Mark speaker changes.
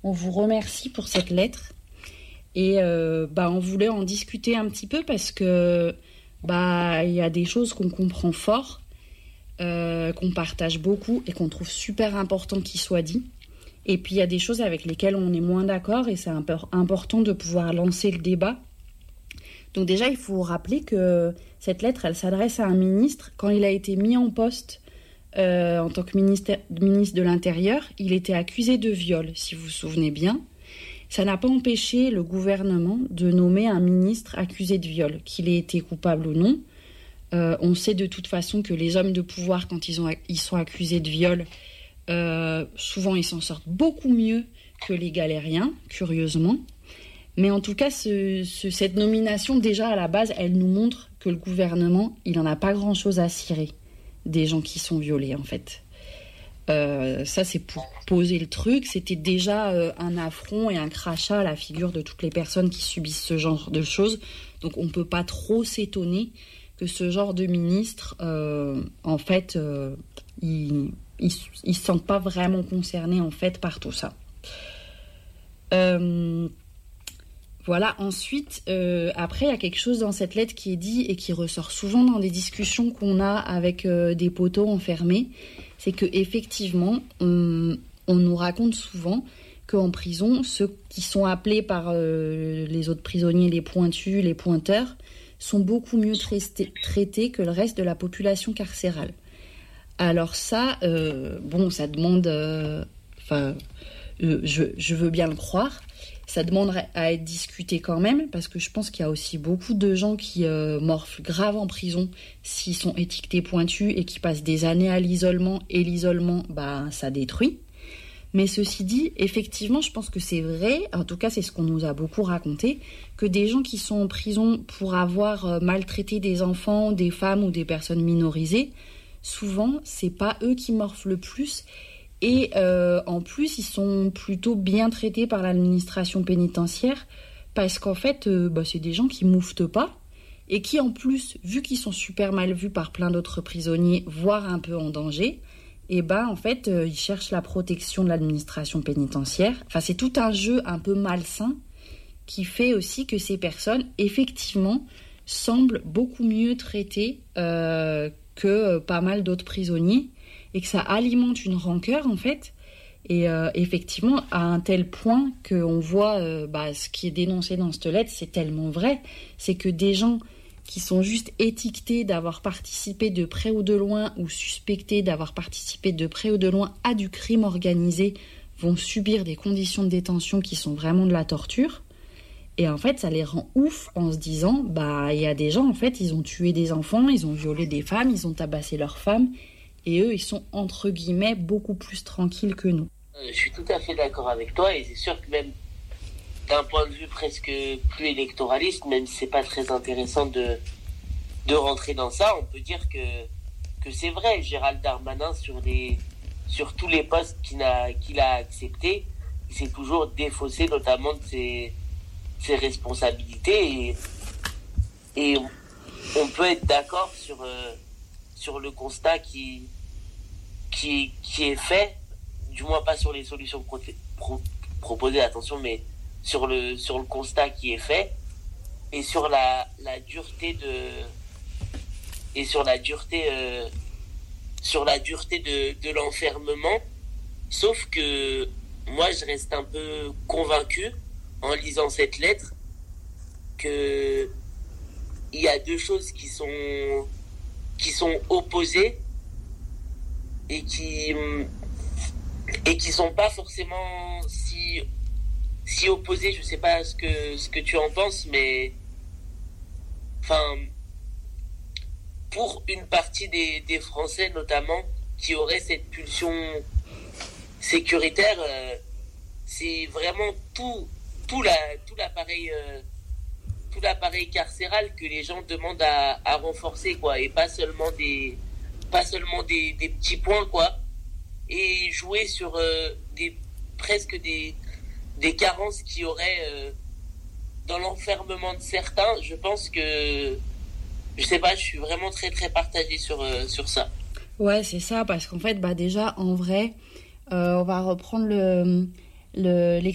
Speaker 1: On vous remercie pour cette lettre. Et on voulait en discuter un petit peu parce que il y a des choses qu'on comprend fort, qu'on partage beaucoup et qu'on trouve super important qu'ils soient dits. Et puis il y a des choses avec lesquelles on est moins d'accord et c'est important de pouvoir lancer le débat. Donc déjà, il faut rappeler que cette lettre, elle s'adresse à un ministre. Quand il a été mis en poste en tant que ministre de l'Intérieur, il était accusé de viol, si vous vous souvenez bien. Ça n'a pas empêché le gouvernement de nommer un ministre accusé de viol, qu'il ait été coupable ou non. On sait de toute façon que les hommes de pouvoir, quand ils sont accusés de viol, souvent ils s'en sortent beaucoup mieux que les galériens, curieusement. Mais en tout cas, cette nomination, déjà à la base, elle nous montre que le gouvernement, il n'en a pas grand-chose à cirer des gens qui sont violés, en fait. Ça, c'est pour poser le truc. C'était déjà un affront et un crachat à la figure de toutes les personnes qui subissent ce genre de choses. Donc, on ne peut pas trop s'étonner que ce genre de ministre, en fait, ils se sentent pas vraiment concernés, en fait, par tout ça. Voilà, ensuite, après, il y a quelque chose dans cette lettre qui est dit et qui ressort souvent dans des discussions qu'on a avec des poteaux enfermés. C'est qu'effectivement, on nous raconte souvent qu'en prison, ceux qui sont appelés par les autres prisonniers, les pointus, les pointeurs, sont beaucoup mieux traités que le reste de la population carcérale. Alors ça, ça demande... je veux bien le croire. Ça demanderait à être discuté quand même, parce que je pense qu'il y a aussi beaucoup de gens qui morflent grave en prison s'ils sont étiquetés pointus et qui passent des années à l'isolement, et l'isolement, ça détruit. Mais ceci dit, effectivement, je pense que c'est vrai, en tout cas c'est ce qu'on nous a beaucoup raconté, que des gens qui sont en prison pour avoir maltraité des enfants, des femmes ou des personnes minorisées, souvent, c'est pas eux qui morflent le plus. Et en plus, ils sont plutôt bien traités par l'administration pénitentiaire parce qu'en fait, c'est des gens qui mouftent pas et qui, en plus, vu qu'ils sont super mal vus par plein d'autres prisonniers, voire un peu en danger, en fait, ils cherchent la protection de l'administration pénitentiaire. Enfin, c'est tout un jeu un peu malsain qui fait aussi que ces personnes, effectivement, semblent beaucoup mieux traitées que pas mal d'autres prisonniers. Et que ça alimente une rancœur, en fait. Et effectivement, à un tel point qu'on voit ce qui est dénoncé dans cette lettre, c'est tellement vrai. C'est que des gens qui sont juste étiquetés d'avoir participé de près ou de loin ou suspectés d'avoir participé de près ou de loin à du crime organisé vont subir des conditions de détention qui sont vraiment de la torture. Et en fait, ça les rend ouf en se disant, il y a des gens, en fait, ils ont tué des enfants, ils ont violé des femmes, ils ont tabassé leurs femmes. Et eux, ils sont, entre guillemets, beaucoup plus tranquilles que nous.
Speaker 2: Je suis tout à fait d'accord avec toi. Et c'est sûr que même d'un point de vue presque plus électoraliste, même si c'est pas très intéressant de rentrer dans ça, on peut dire que c'est vrai. Gérald Darmanin, sur tous les postes qu'il a acceptés, il s'est toujours défaussé notamment de ses responsabilités. Et on peut être d'accord sur le constat qui est fait, du moins pas sur les solutions proposées, attention, mais sur le constat qui est fait et sur la dureté de l'enfermement. Sauf que moi, je reste un peu convaincu en lisant cette lettre que il y a deux choses qui sont opposées et qui sont pas forcément si opposées. Je sais pas ce que tu en penses, mais pour une partie des Français notamment qui auraient cette pulsion sécuritaire, c'est vraiment tout l'appareil carcéral que les gens demandent à renforcer, quoi, et pas seulement des petits points, quoi, et jouer sur presque des carences qu'il y aurait dans l'enfermement de certains. Je pense que, je sais pas, je suis vraiment très très partagé sur ça.
Speaker 1: Ouais, c'est ça, parce qu'en fait, déjà, en vrai, on va reprendre